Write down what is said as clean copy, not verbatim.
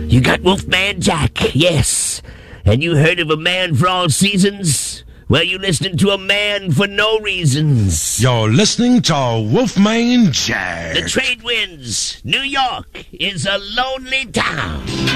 You got Wolfman Jack, yes. And you heard of a man for all seasons? Well, you listening to a man for no reasons. You're listening to Wolfman Jack. The trade winds. New York is a lonely town.